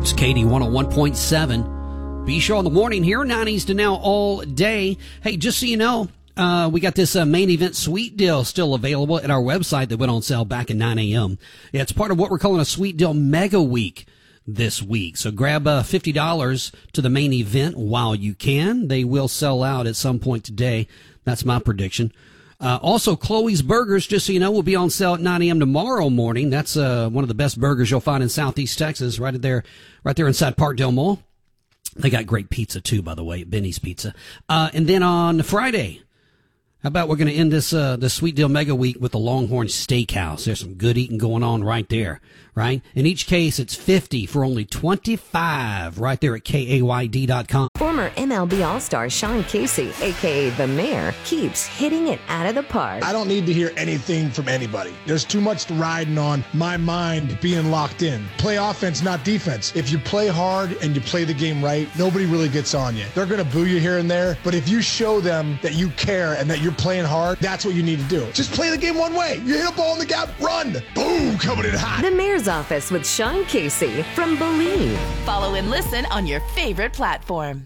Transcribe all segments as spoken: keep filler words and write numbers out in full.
It's Katie one oh one point seven. Be sure in the morning here, nineties to now all day. Hey, just so you know, uh, we got this uh, main event sweet deal still available at our website that went on sale back at nine a.m. Yeah, it's part of what we're calling a sweet deal mega week this week. So grab uh, fifty dollars to the main event while you can. They will sell out at some point today. That's my prediction. Uh, also, Chloe's Burgers, just so you know, will be on sale at nine a.m. tomorrow morning. That's uh, one of the best burgers you'll find in Southeast Texas, right there, right there inside Parkdale Mall. They got great pizza, too, by the way, at Benny's Pizza. Uh, and then on Friday, how about we're going to end this uh, this Sweet Deal Mega Week with the Longhorn Steakhouse. There's some good eating going on right there, right? In each case, it's fifty for only twenty-five right there at K A Y D dot com. Former M L B All-Star Sean Casey, a k a. The Mayor, keeps hitting it out of the park. I don't need to hear anything from anybody. There's too much riding on my mind being locked in. Play offense, not defense. If you play hard and you play the game right, nobody really gets on you. They're going to boo you here and there, but if you show them that you care and that you're playing hard, that's what you need to do. Just play the game one way. You hit a ball in the gap, run. Boom, coming in hot. The Mayor's Office with Sean Casey from Believe. Follow and listen on your favorite platform.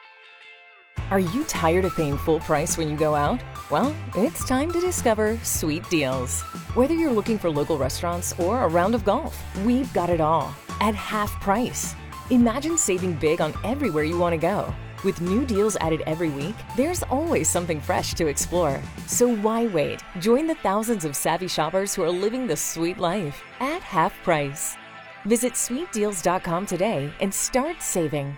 Are you tired of paying full price when you go out? Well, it's time to discover Sweet Deals. Whether you're looking for local restaurants or a round of golf, we've got it all at half price. Imagine saving big on everywhere you want to go. With new deals added every week, there's always something fresh to explore. So why wait? Join the thousands of savvy shoppers who are living the sweet life at half price. Visit sweet deals dot com today and start saving.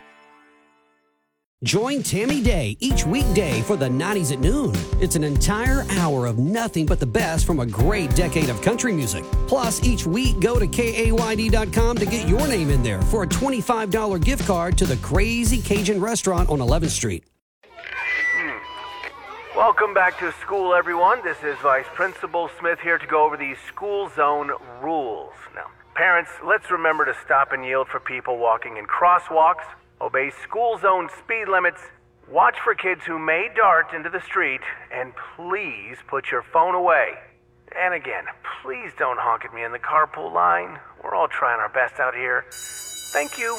Join Tammy Day each weekday for the nineties at noon. It's an entire hour of nothing but the best from a great decade of country music. Plus, each week, go to K A Y D dot com to get your name in there for a twenty-five dollars gift card to the Crazy Cajun Restaurant on eleventh Street. Hmm. Welcome back to school, everyone. This is Vice Principal Smith here to go over the school zone rules. Now, parents, let's remember to stop and yield for people walking in crosswalks, obey school zone speed limits, watch for kids who may dart into the street, and please put your phone away. And again, please don't honk at me in the carpool line. We're all trying our best out here. Thank you.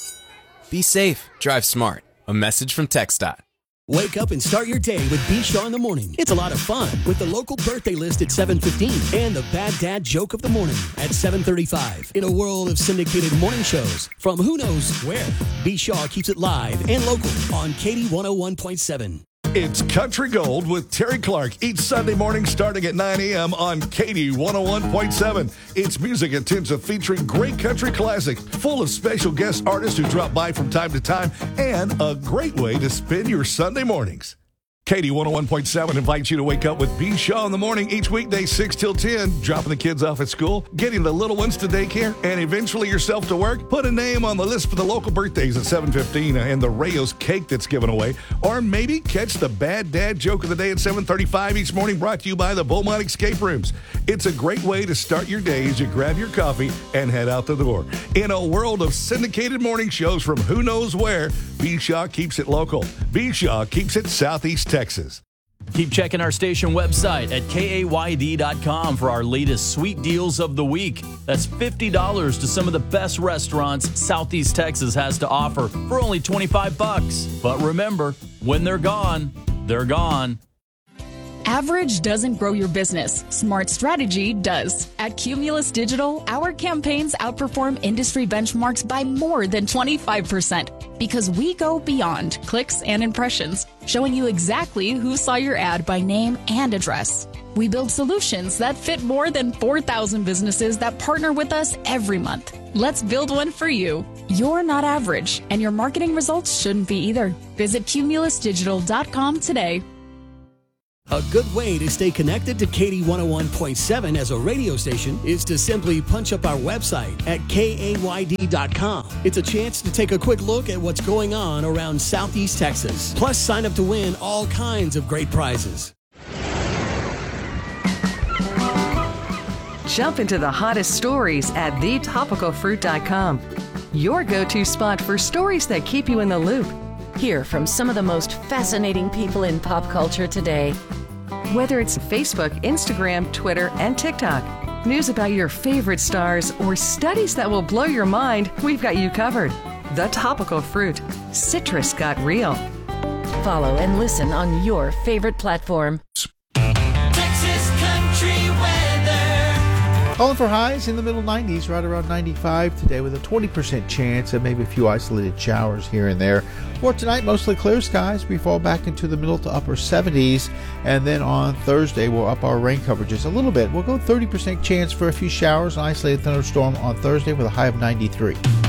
Be safe. Drive smart. A message from TxDOT. Wake up and start your day with B. Shaw in the morning. It's a lot of fun with the local birthday list at seven fifteen and the Bad Dad joke of the morning at seven thirty-five. In a world of syndicated morning shows from who knows where, B. Shaw keeps it live and local on Katie one oh one point seven. It's Country Gold with Terry Clark each Sunday morning starting at nine a.m. on Katie one oh one point seven. It's music intensive featuring great country classics, full of special guest artists who drop by from time to time, and a great way to spend your Sunday mornings. Katie one oh one point seven invites you to wake up with B. Shaw in the morning each weekday six till ten, dropping the kids off at school, getting the little ones to daycare, and eventually yourself to work. Put a name on the list for the local birthdays at seven fifteen and the Rayo's cake that's given away. Or maybe catch the Bad Dad joke of the day at seven thirty-five each morning, brought to you by the Beaumont Escape Rooms. It's a great way to start your day as you grab your coffee and head out the door. In a world of syndicated morning shows from who knows where, B. Shaw keeps it local. B. Shaw keeps it Southeast Texas. Keep checking our station website at K A Y D dot com for our latest sweet deals of the week. That's fifty dollars to some of the best restaurants Southeast Texas has to offer for only twenty-five bucks. But remember, when they're gone, they're gone. Average doesn't grow your business. Smart strategy does. At Cumulus Digital, our campaigns outperform industry benchmarks by more than twenty-five percent because we go beyond clicks and impressions, showing you exactly who saw your ad by name and address. We build solutions that fit more than four thousand businesses that partner with us every month. Let's build one for you. You're not average, and your marketing results shouldn't be either. Visit cumulus digital dot com today. A good way to stay connected to Katie one oh one point seven as a radio station is to simply punch up our website at K A Y D dot com. It's a chance to take a quick look at what's going on around Southeast Texas. Plus, sign up to win all kinds of great prizes. Jump into the hottest stories at the topical fruit dot com. Your go-to spot for stories that keep you in the loop. Hear from some of the most fascinating people in pop culture today. Whether it's Facebook, Instagram, Twitter, and TikTok, news about your favorite stars, or studies that will blow your mind, we've got you covered. The Topical Fruit. Citrus got real. Follow and listen on your favorite platform. Texas country weather. Calling for highs in the middle nineties, right around ninety-five today, with a twenty percent chance of maybe a few isolated showers here and there. For tonight, mostly clear skies. We fall back into the middle to upper seventies. And then on Thursday, we'll up our rain coverages a little bit. We'll go thirty percent chance for a few showers, an isolated thunderstorm on Thursday with a high of ninety-three.